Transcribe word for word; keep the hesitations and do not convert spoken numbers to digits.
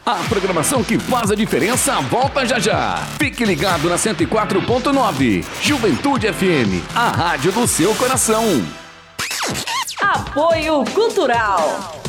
A programação que faz a diferença volta já já. Fique ligado na cento e quatro ponto nove. Juventude F M, a rádio do seu coração. Apoio Cultural.